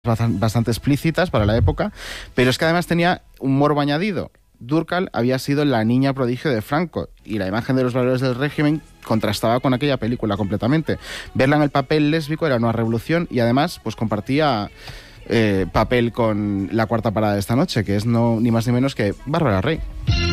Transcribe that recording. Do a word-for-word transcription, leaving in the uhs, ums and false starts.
bastante explícitas para la época, pero es que además tenía un morbo añadido. Durkal había sido la niña prodigio de Franco y la imagen de los valores del régimen contrastaba con aquella película completamente. Verla en el papel lésbico era una revolución y además pues compartía eh, papel con la cuarta parada de esta noche, que es no ni más ni menos que Bárbara Rey.